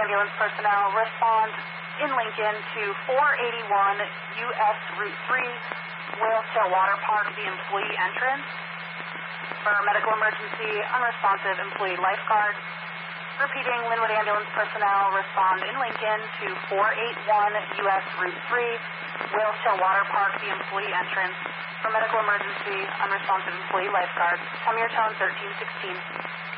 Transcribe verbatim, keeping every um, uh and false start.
ambulance personnel respond in Lincoln to four eighty-one U S Route three, Whaletail Water Park, the employee entrance. For medical emergency, unresponsive employee lifeguard. Repeating, Linwood ambulance personnel respond in Lincoln to four eighty-one U S Route three, Whaletail Water Park, the employee entrance. For medical emergency, unresponsive employee lifeguard. Tell me your tone, thirteen sixteen.